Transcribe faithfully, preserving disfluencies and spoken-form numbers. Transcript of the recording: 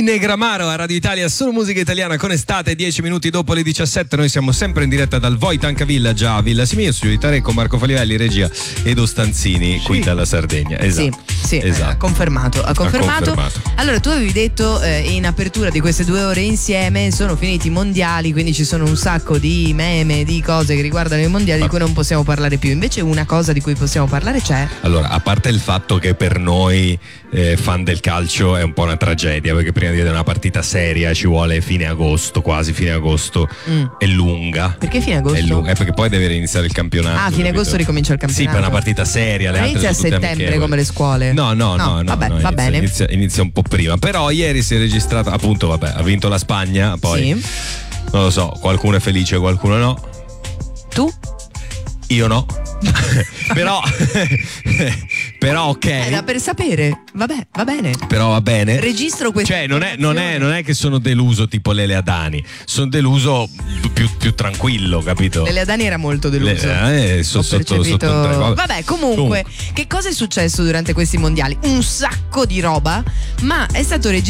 Negramaro a Radio Italia, solo musica italiana con Estate, dieci minuti dopo le diciassette. Noi siamo sempre in diretta dal Voitanca Village a Villa Simio, studio di Tare con Marco Falivelli, regia Edo Stanzini, sì. Qui dalla Sardegna. Esatto. Sì, sì, esatto. Ha confermato, ha confermato. Ha confermato. Allora, tu avevi detto eh, in apertura di queste due ore insieme sono finiti i mondiali, quindi ci sono un sacco di meme, di cose che riguardano i mondiali, Ma... di cui non possiamo parlare più. Invece una cosa di cui possiamo parlare c'è. Allora, a parte il fatto che per noi eh, fan del calcio è un po' una tragedia, perché prima di vedere una partita seria ci vuole fine agosto, quasi fine agosto. Mm. È lunga. Perché fine agosto? È lunga, è perché poi deve iniziare il campionato. Ah, fine capito? agosto ricomincia il campionato. Sì, per una partita seria. Le non altre inizia a settembre amichevoli. Come le scuole. No, no, no, no, no, vabbè, no va inizia, bene. Inizia, inizia un po' prima. Però ieri si è registrato, appunto, vabbè, ha vinto la Spagna, poi sì. Non lo so, qualcuno è felice, qualcuno no. Tu? Io no. però però ok, era per sapere. Vabbè, va bene, però va bene, registro questo. Cioè non è, non, è, non è che sono deluso tipo Lele Adani, sono deluso più, più tranquillo, capito? Lele Adani era molto deluso. Le, eh, so, sotto, percepito... sotto vabbè, vabbè comunque, comunque che cosa è successo durante questi mondiali? Un sacco di roba, ma è stato registrato